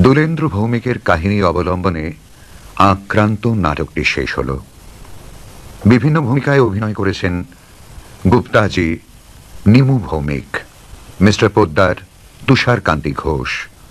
দুলেন্দ্র ভৌমিকের কাহিনী অবলম্বনে আক্রান্ত নাটকটি শেষ হল। বিভিন্ন ভূমিকায় অভিনয় করেছেন গুপ্তাজি, নিমু ভৌমিক, মিস্টার পোদ্দার, তুষার কান্তি ঘোষ।